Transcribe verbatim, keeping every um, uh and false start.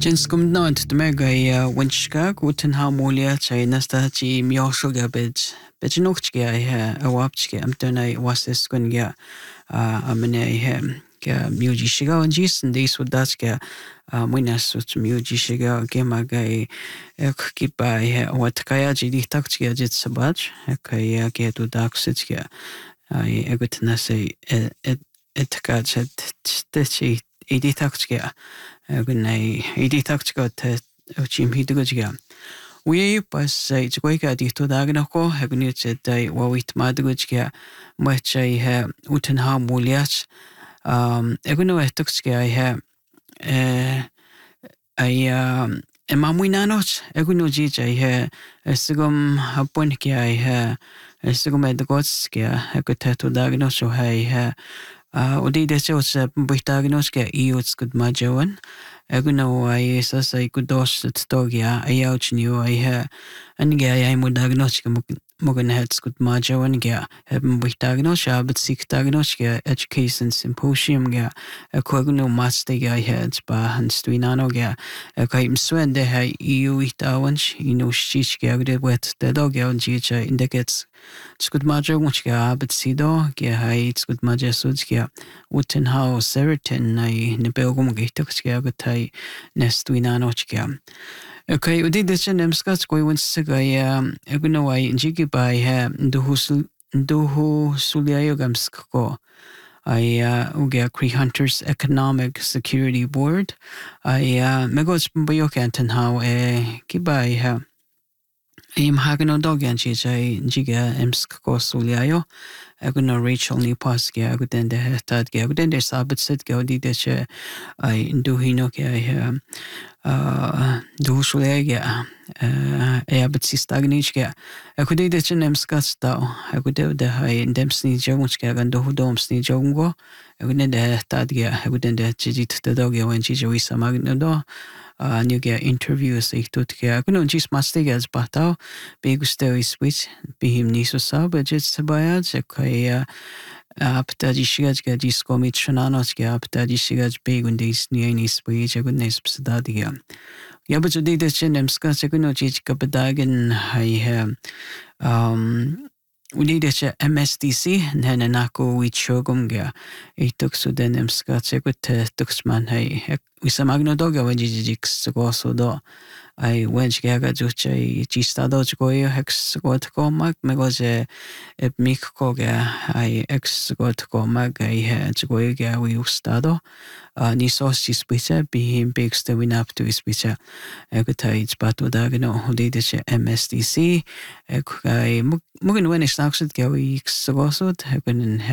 Jenskum nant de mega winchka guten harmonia chay nasta chi mioshoga bed bejnokchga he awapchga amtona wases kunga amene he ga muji shiga onjis and this would that's ga winas with muji shiga gemaga kipa he watkaya jidi takchga jit sabaj kaya ge to daksitga I egutna say et etkachet techi idi takchga Gunay idi takchga te chim hidugja. We pas say chgoika di to dagnako hagunit day wawit madugja much I have utenha muliach um eguno etukska I have I um emamuinanos eguno jij I have sigum hapunkia I have sigum edgotska eguteto dagnoso I have Uh, odi dece os buitagnos ke iuts good majoan. Eguno ai esas ai kudos stogia ai auchnio ai ha ange ai modagnos ke mogen hets good majoan ge haben buitagnos aber sik tagnos ke education symposium ge koguno master ge heads ba hans tuinano ge kaim swende ha iu itawans ino stich ge de wet de dog ge onjicha indicats Skud majo much ga but sido ge hai skud majo suds ge uten how serotin nai ne belgum ge toks ge gatai nestuina noch ge okay udi de chen emskats koi won siga ya eguno ai jigi bai ha duhu duhu suliayo gamsko I uh, uge Cree Hunters Economic Security Board I uh, megos bayokanten how e kibai ha Im hagano dogan chijay jiga emsk ko suliayo. Aguno Rachel ni pasge agudende hetad ge agudende sabit sit ge odi deche ay duhino ke ay du suliage e abit sistagnich ge agudi deche nemskas tao agude de hay demsni jogunch ge agando hudomsni jogungo agudende hetad ge agudende chijit de doge wen chijo isa magno do Uh, nu ge interviews ik tot ge kuno jis mastig as batao be gusto is which be him niso sa budget sabaya je kai apta jishigaj ge disco mit shananos ge apta jishigaj be gundis ni ni spi je gunnes psadadia ya but de de chenem ska se kuno jich kapadagen hai um We need a M S D C, and Nako with Shogumga. It took so then em scotch a good tuxman. Hey, with some agnodoga when jijix go so do. I went gaga juche gistado goyo hex got go mag megoze e mikkoga I ex got go mag I had goyoga we ustado. Ni sos spice be him bigs the win up to his spice. Egotides but udagno who did it M S D C. I mugin when it's not go weeks so